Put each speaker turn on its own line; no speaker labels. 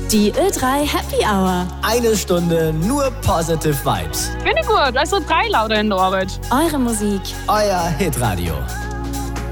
Die Ö3 Happy Hour.
Eine Stunde nur positive Vibes.
Finde ich gut, also 3 lauter in der Arbeit.
Eure Musik.
Euer Hitradio.